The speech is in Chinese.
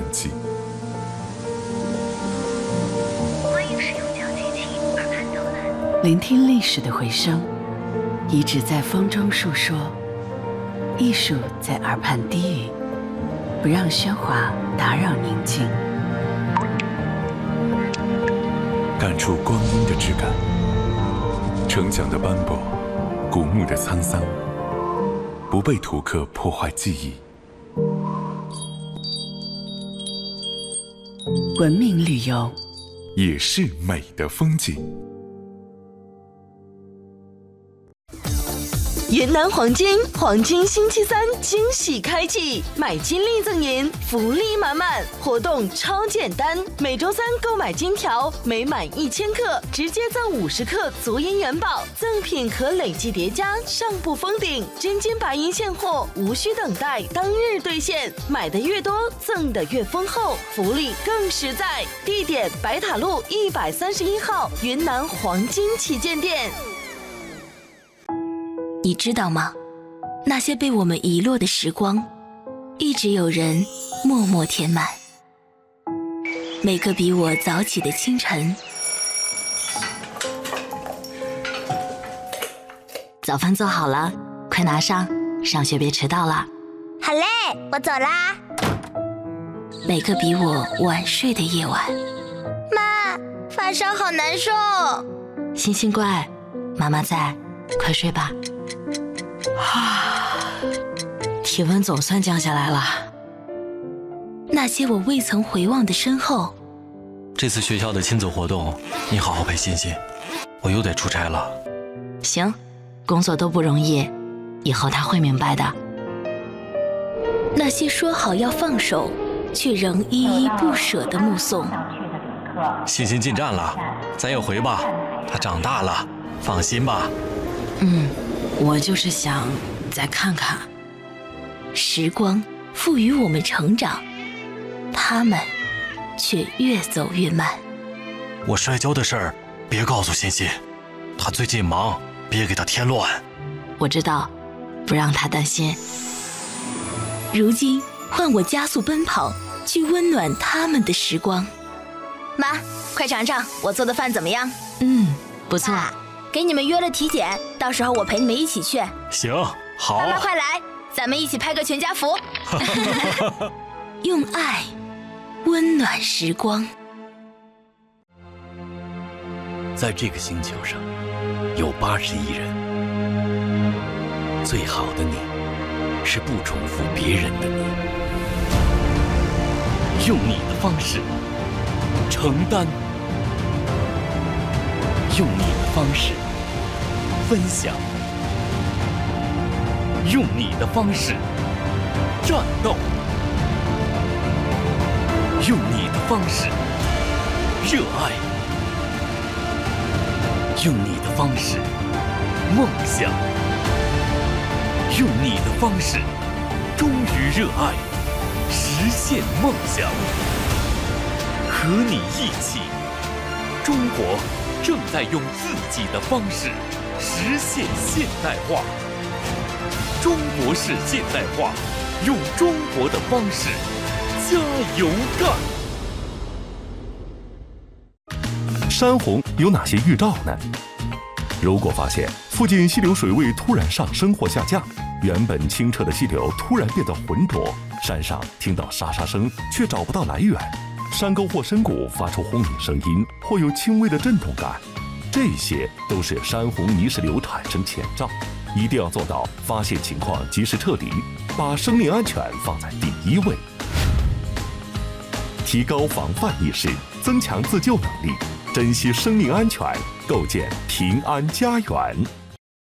迹。 欢迎使用脚机器耳畔导览， 聆听历史的回声，遗址在风中述说，艺术在耳畔低语，不让喧哗打扰宁静。 感触光阴的质感，城墙的斑驳，古墓的沧桑，不被图刻破坏记忆。 文明旅游也是美的风景。 云南黄金星期三惊喜开启，买金立赠银，福利满满，活动超简单，每周三购买金条，每满1000克直接赠50克足银元宝，赠品可累计叠加，上不封顶，真金白银现货，无需等待，当日兑现，买的越多赠的越丰厚，福利更实在。地点白塔路131号云南黄金旗舰店。 你知道吗？那些被我们遗落的时光，一直有人默默填满。每个比我早起的清晨，早饭做好了，快拿上，上学别迟到了。 好嘞，我走啦。 每个比我晚睡的夜晚， 妈，发烧好难受。 星星乖，妈妈在，快睡吧。体温总算降下来了。那些我未曾回望的身后。 这次学校的亲子活动，你好好陪欣欣，我又得出差了。 行，工作都不容易，以后他会明白的。那些说好要放手，却仍依依不舍的目送。 欣欣进站了，咱也回吧，她长大了，放心吧。 我就是想再看看。时光赋予我们成长，他们却越走越慢。 我摔跤的事儿别告诉欣欣，她最近忙，别给她添乱。 我知道，不让她担心。如今换我加速奔跑，去温暖他们的时光。 妈，快尝尝我做的饭怎么样？ 不错。 给你们约了体检，到时候我陪你们一起去。 行，好。 妈妈快来，咱们一起拍个全家福。 用爱温暖时光。 在这个星球上，有81亿人。最好的你，是不重复别人的你。用你的方式承担，用你的方式分享，用你的方式战斗，用你的方式热爱，用你的方式梦想，用你的方式忠于热爱，实现梦想。和你一起，中国正在用自己的方式实现现代化。中国式现代化，用中国的方式加油干。 山洪有哪些预兆呢？如果发现附近溪流水位突然上升或下降，原本清澈的溪流突然变得浑浊，山上听到沙沙声却找不到来源，山沟或深谷发出轰鸣声音或有轻微的震动感，这些都是山洪泥石流产生前兆，一定要做到发现情况及时撤离，把生命安全放在第一位。提高防范意识，增强自救能力，珍惜生命安全，构建平安家园。